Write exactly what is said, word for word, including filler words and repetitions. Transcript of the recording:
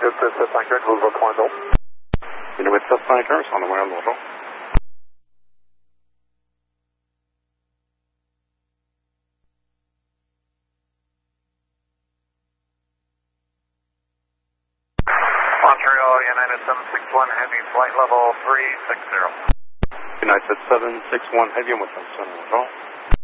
It's uh, Cessna Anchorage, Louisville Cornville. You know, with Cessna Anchorage on the way to Louisville. Montreal, United seven six one Heavy, flight level three six zero. United seven six one Heavy, with Cessna Control.